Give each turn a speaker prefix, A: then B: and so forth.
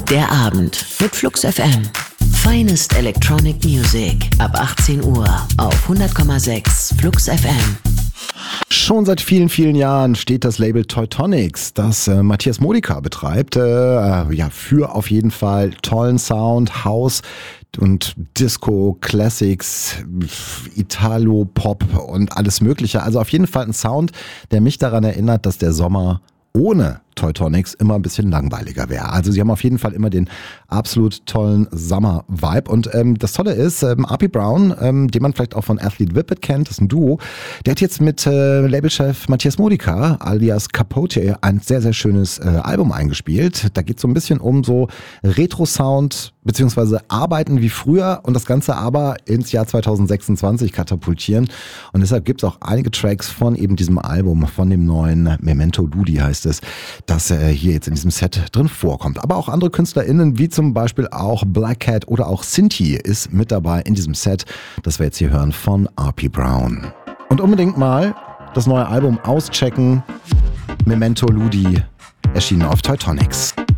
A: Der Abend mit Flux FM. Finest Electronic Music ab 18 Uhr auf 100,6 Flux FM.
B: Schon seit vielen, vielen Jahren steht das Label Teutonics, das Matthias Modica betreibt, für auf jeden Fall tollen Sound, House und Disco, Classics, Italo-Pop und alles Mögliche. Also auf jeden Fall ein Sound, der mich daran erinnert, dass der Sommer ohne Teutonics immer ein bisschen langweiliger wäre. Also sie haben auf jeden Fall immer den absolut tollen Summer-Vibe. Und das Tolle ist, R.P. Brown, den man vielleicht auch von Athlete Whippet kennt, das ist ein Duo, der hat jetzt mit Labelchef Matthias Modica alias Capote ein sehr, sehr schönes Album eingespielt. Da geht es so ein bisschen um so Retro-Sound beziehungsweise Arbeiten wie früher und das Ganze aber ins Jahr 2026 katapultieren. Und deshalb gibt es auch einige Tracks von eben diesem Album, von dem neuen Memento Ludi heißt es, das hier jetzt in diesem Set drin vorkommt. Aber auch andere KünstlerInnen, wie zum Beispiel auch Black Cat oder auch Sinti ist mit dabei in diesem Set, das wir jetzt hier hören von R.P. Brown. Und unbedingt mal das neue Album auschecken. Memento Ludi, erschienen auf Teutonics.